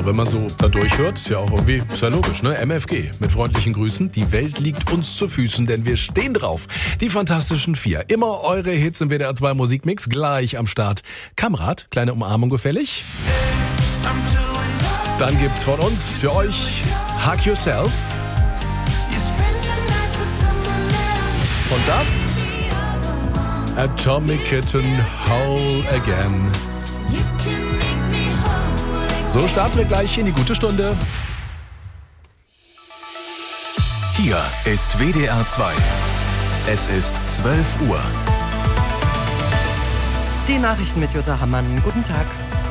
Ja, wenn man so da durchhört, ist ja auch irgendwie, ist ja logisch, ne? MFG, mit freundlichen Grüßen. Die Welt liegt uns zu Füßen, denn wir stehen drauf. Die Fantastischen Vier. Immer eure Hits im WDR 2 Musikmix, gleich am Start. Kamerad, kleine Umarmung gefällig. Dann gibt's von uns für euch Hug Yourself. Und das Atomic Kitten Whole Again. So starten wir gleich in die gute Stunde. Hier ist WDR 2. Es ist 12 Uhr. Die Nachrichten mit Jutta Hammann. Guten Tag.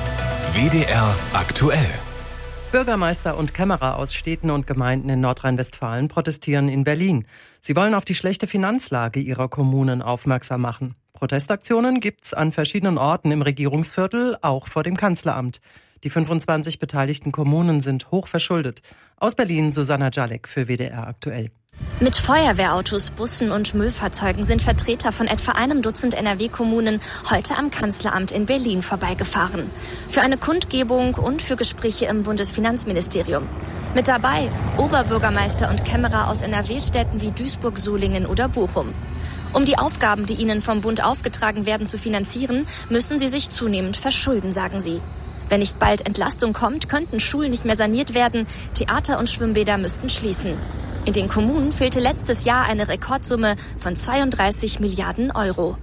WDR aktuell. Bürgermeister und Kämmerer aus Städten und Gemeinden in Nordrhein-Westfalen protestieren in Berlin. Sie wollen auf die schlechte Finanzlage ihrer Kommunen aufmerksam machen. Protestaktionen gibt's an verschiedenen Orten im Regierungsviertel, auch vor dem Kanzleramt. Die 25 beteiligten Kommunen sind hoch verschuldet. Aus Berlin Susanna Jalek für WDR aktuell. Mit Feuerwehrautos, Bussen und Müllfahrzeugen sind Vertreter von etwa einem Dutzend NRW-Kommunen heute am Kanzleramt in Berlin vorbeigefahren. Für eine Kundgebung und für Gespräche im Bundesfinanzministerium. Mit dabei Oberbürgermeister und Kämmerer aus NRW-Städten wie Duisburg, Solingen oder Bochum. Um die Aufgaben, die ihnen vom Bund aufgetragen werden, zu finanzieren, müssen sie sich zunehmend verschulden, sagen sie. Wenn nicht bald Entlastung kommt, könnten Schulen nicht mehr saniert werden, Theater und Schwimmbäder müssten schließen. In den Kommunen fehlte letztes Jahr eine Rekordsumme von 32 Milliarden Euro.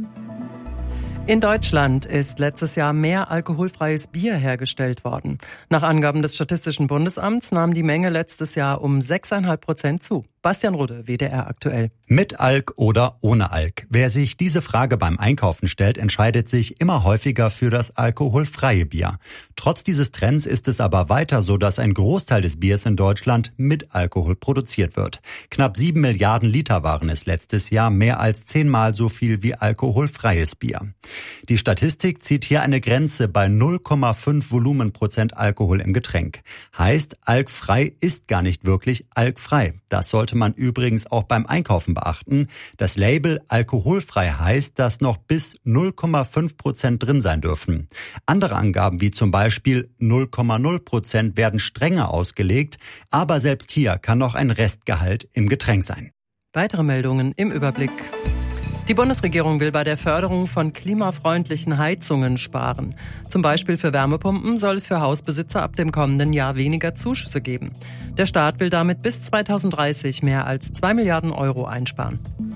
In Deutschland ist letztes Jahr mehr alkoholfreies Bier hergestellt worden. Nach Angaben des Statistischen Bundesamts nahm die Menge letztes Jahr um 6,5% zu. Bastian Rudde, WDR aktuell. Mit Alk oder ohne Alk? Wer sich diese Frage beim Einkaufen stellt, entscheidet sich immer häufiger für das alkoholfreie Bier. Trotz dieses Trends ist es aber weiter so, dass ein Großteil des Biers in Deutschland mit Alkohol produziert wird. Knapp 7 Milliarden Liter waren es letztes Jahr, mehr als 10-mal so viel wie alkoholfreies Bier. Die Statistik zieht hier eine Grenze bei 0,5 Volumenprozent Alkohol im Getränk. Heißt, alkfrei ist gar nicht wirklich alkfrei. Das sollte man übrigens auch beim Einkaufen beachten. Das Label alkoholfrei heißt, dass noch bis 0,5% drin sein dürfen. Andere Angaben wie zum Beispiel 0,0% werden strenger ausgelegt, aber selbst hier kann noch ein Restgehalt im Getränk sein. Weitere Meldungen im Überblick. Die Bundesregierung will bei der Förderung von klimafreundlichen Heizungen sparen. Zum Beispiel für Wärmepumpen soll es für Hausbesitzer ab dem kommenden Jahr weniger Zuschüsse geben. Der Staat will damit bis 2030 mehr als 2 Milliarden Euro einsparen.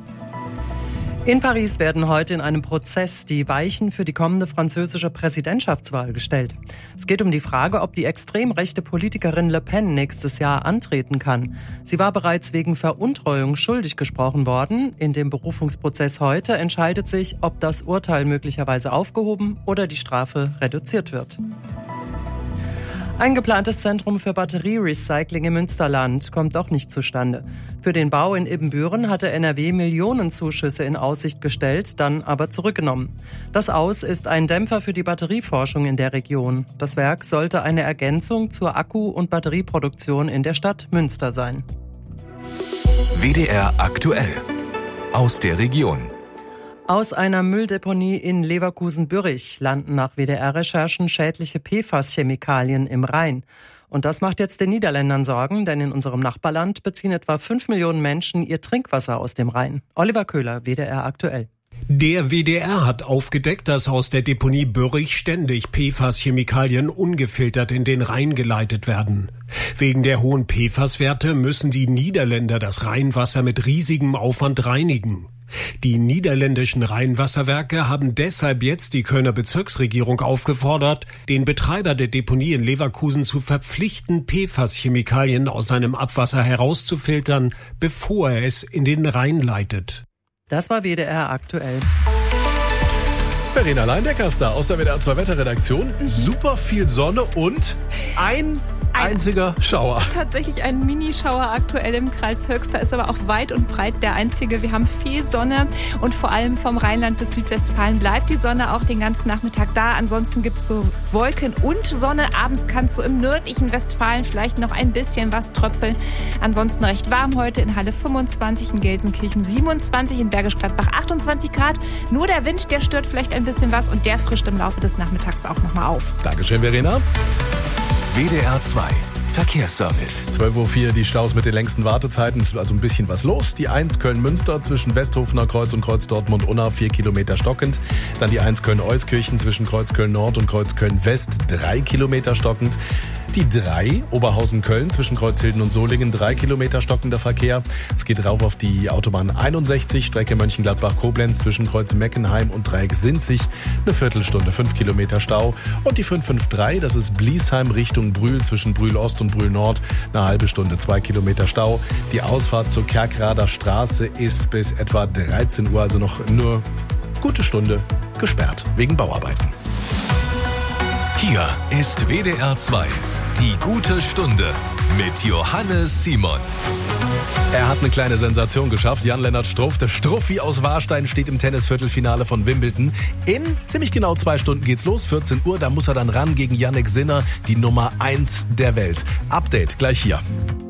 In Paris werden heute in einem Prozess die Weichen für die kommende französische Präsidentschaftswahl gestellt. Es geht um die Frage, ob die extrem rechte Politikerin Le Pen nächstes Jahr antreten kann. Sie war bereits wegen Veruntreuung schuldig gesprochen worden. In dem Berufungsprozess heute entscheidet sich, ob das Urteil möglicherweise aufgehoben oder die Strafe reduziert wird. Ein geplantes Zentrum für Batterierecycling im Münsterland kommt doch nicht zustande. Für den Bau in Ibbenbüren hatte NRW Millionenzuschüsse in Aussicht gestellt, dann aber zurückgenommen. Das Aus ist ein Dämpfer für die Batterieforschung in der Region. Das Werk sollte eine Ergänzung zur Akku- und Batterieproduktion in der Stadt Münster sein. WDR aktuell. Aus der Region. Aus einer Mülldeponie in Leverkusen-Bürrich landen nach WDR-Recherchen schädliche PFAS-Chemikalien im Rhein. Und das macht jetzt den Niederländern Sorgen, denn in unserem Nachbarland beziehen etwa 5 Millionen Menschen ihr Trinkwasser aus dem Rhein. Oliver Köhler, WDR aktuell. Der WDR hat aufgedeckt, dass aus der Deponie Bürrich ständig PFAS-Chemikalien ungefiltert in den Rhein geleitet werden. Wegen der hohen PFAS-Werte müssen die Niederländer das Rheinwasser mit riesigem Aufwand reinigen. Die niederländischen Rheinwasserwerke haben deshalb jetzt die Kölner Bezirksregierung aufgefordert, den Betreiber der Deponie in Leverkusen zu verpflichten, PFAS-Chemikalien aus seinem Abwasser herauszufiltern, bevor er es in den Rhein leitet. Das war WDR aktuell. Verena Leindecker ist da aus der WDR 2 Wetterredaktion. Super viel Sonne und ein einziger Schauer. Tatsächlich ein Minischauer aktuell im Kreis Höxter, ist aber auch weit und breit der einzige. Wir haben viel Sonne und vor allem vom Rheinland bis Südwestfalen bleibt die Sonne auch den ganzen Nachmittag da. Ansonsten gibt es so Wolken und Sonne. Abends kann es so im nördlichen Westfalen vielleicht noch ein bisschen was tröpfeln. Ansonsten recht warm heute in Halle 25, in Gelsenkirchen 27, in Bergisch Gladbach 28 Grad. Nur der Wind, der stört vielleicht ein bisschen was und der frischt im Laufe des Nachmittags auch nochmal auf. Dankeschön, Verena. WDR 2 Verkehrsservice. 12.04 Uhr, die Staus mit den längsten Wartezeiten. Es ist also ein bisschen was los. Die 1 Köln-Münster zwischen Westhofener Kreuz und Kreuz Dortmund-Unna 4 Kilometer stockend. Dann die 1 Köln-Euskirchen zwischen Kreuz Köln-Nord und Kreuz Köln-West 3 Kilometer stockend. Die 3 Oberhausen-Köln zwischen Kreuzhilden und Solingen 3 Kilometer stockender Verkehr. Es geht rauf auf die Autobahn 61, Strecke Mönchengladbach-Koblenz zwischen Kreuz Meckenheim und Dreieck Sinzig. Eine Viertelstunde, 5 Kilometer Stau. Und die 553, das ist Bliesheim Richtung Brühl zwischen Brühl Ost und Brühl Nord. Eine halbe Stunde, 2 Kilometer Stau. Die Ausfahrt zur Kerkrader Straße ist bis etwa 13 Uhr, also noch nur gute Stunde gesperrt wegen Bauarbeiten. Hier ist WDR 2. Die gute Stunde mit Johannes Simon. Er hat eine kleine Sensation geschafft. Jan-Lennart Struff, der Struffi aus Warstein, steht im Tennisviertelfinale von Wimbledon. In ziemlich genau 2 Stunden geht's los, 14 Uhr. Da muss er dann ran gegen Jannik Sinner, die Nummer 1 der Welt. Update gleich hier.